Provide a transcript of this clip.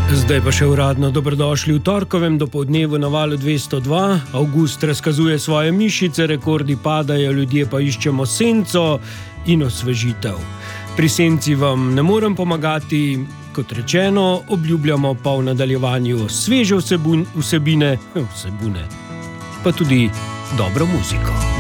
Zdaj pa še uradno dobrodošli v torkovem dopoldnevu na valu 202. Avgust razkazuje svoje mišice, rekordi padajo, ljudje pa iščemo senco in osvežitev. Pri senci vam ne morem pomagati, kot rečeno, obljubljamo pa v nadaljevanju sveže vsebine, pa tudi dobro muziko.